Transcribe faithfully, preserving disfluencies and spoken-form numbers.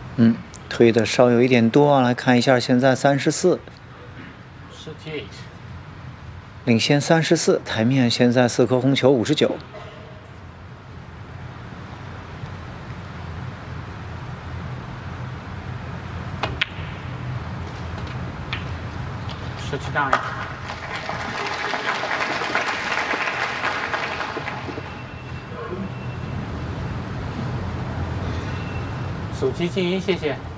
嗯，推的稍有一点多啊，来看一下，现在三十四， 十八， 领先三十四，台面现在四颗红球五十九。 十七档。手机静音，谢谢。